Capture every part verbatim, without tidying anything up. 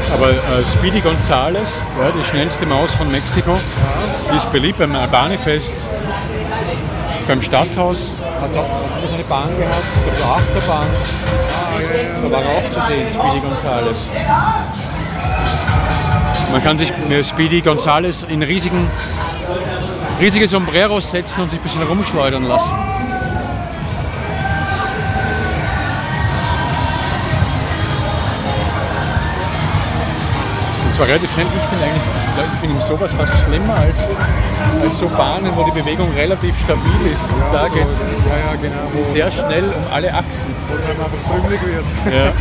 Aber äh, Speedy Gonzales, ja, die schnellste Maus von Mexiko, ja. Die ist beliebt beim Albani-Fest, beim Stadthaus. Hat es immer so eine Bahn gehabt, ich glaube so Achterbahn. Ah, ja, ja. Da war er auch zu sehen, Speedy Gonzales. Man kann sich mit Speedy Gonzales in riesigen, riesige Sombreros setzen und sich ein bisschen rumschleudern lassen. Und zwar relativ schnell. Ich finde eigentlich, ich finde sowas fast schlimmer als, als so Bahnen, wo die Bewegung relativ stabil ist. Und ja, da so, geht es ja, ja, genau, sehr schnell um alle Achsen. Wo es einem einfach trümmelig wird. Ja.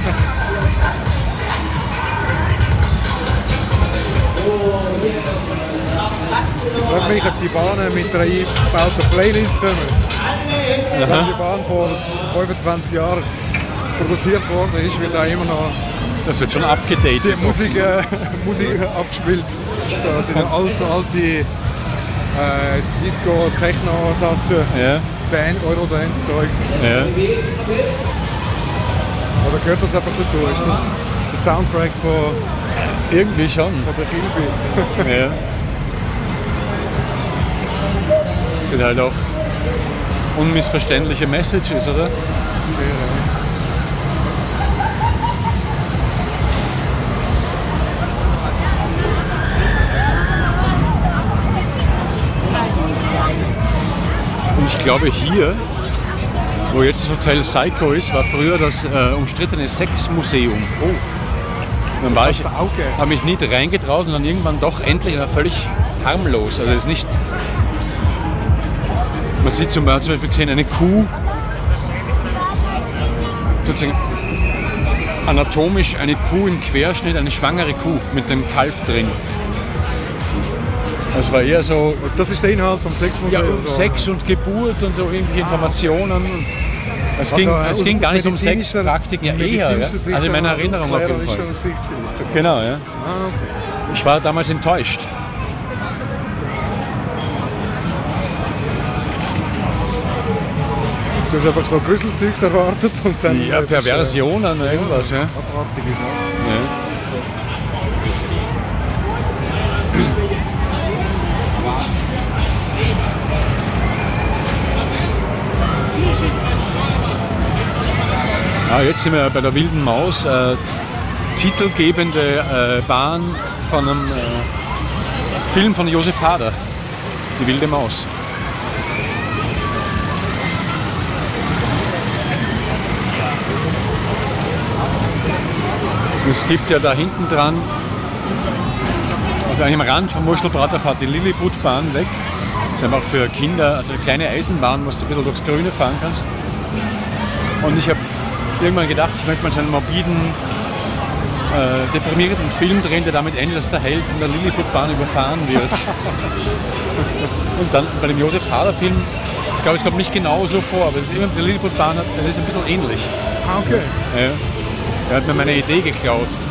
Ich frage mich, ob die Bahnen mit einer eingebauten Playlist kommen. Wenn die Bahn vor fünfundzwanzig Jahren produziert worden ist, wird auch immer noch das wird schon abgedatet. Die Musik, äh, Musik abgespielt. Da sind alles alte äh, Disco, Techno-Sachen, ja. Dan- Eurodance-Zeugs. Ja. Oder gehört das einfach dazu? Ist das der Soundtrack von... Irgendwie schon. Von der Kill Bill? Ja. Das sind halt auch unmissverständliche Messages, oder? Sehr, ja. Und ich glaube hier, wo jetzt das Hotel Psycho ist, war früher das äh, umstrittene Sexmuseum. Oh. Dann war ich, habe mich nicht reingetraut und dann irgendwann doch endlich, war völlig harmlos. Also es ist nicht. Man sieht zum Beispiel gesehen eine Kuh, sozusagen anatomisch eine Kuh im Querschnitt, eine schwangere Kuh mit dem Kalb drin. Das war eher so. Das ist der Inhalt vom Sexmuseum. Ja, so. Sex und Geburt und so irgendwelche Informationen. Es ging, also, es ging gar nicht um Sexpraktiken, ja eher, ja? Also in meiner Erinnerung auf jeden Fall. Genau, ja. Ich war damals enttäuscht. Du hast einfach so Grüsselzeugs erwartet und dann... Ja, Perversionen oder irgendwas, ja. Abartige Sachen. Ja, jetzt sind wir bei der Wilden Maus, äh, titelgebende äh, Bahn von einem äh, Film von Josef Hader, Die Wilde Maus. Es gibt ja da hinten dran, also eigentlich am Rand vom Muschelprater fährt die Lilliputbahn weg. Das ist einfach für Kinder, also eine kleine Eisenbahn, wo du ein bisschen durchs Grüne fahren kannst. Und ich habe irgendwann gedacht, ich möchte mal so einen morbiden, äh, deprimierten Film drehen, der damit endet, dass der Held von der Lilliputbahn überfahren wird. Und dann bei dem Josef Hader-Film, ich glaube, es kommt nicht genau so vor, aber es ist immer die Lilliputbahn, es ist ein bisschen ähnlich. Ah, okay. Ja. Er hat mir meine Idee geklaut.